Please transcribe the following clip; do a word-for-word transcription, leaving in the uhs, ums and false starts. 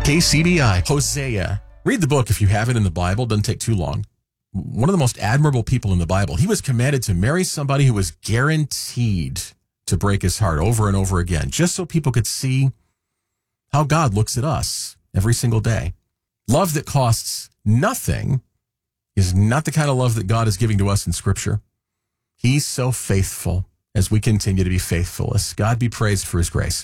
K C B I, Hosea. Read the book if you have it in the Bible. It doesn't take too long. One of the most admirable people in the Bible. He was commanded to marry somebody who was guaranteed to break his heart over and over again, just so people could see how God looks at us every single day. Love that costs nothing is not the kind of love that God is giving to us in Scripture. He's so faithful as we continue to be faithful. As God be praised for his grace.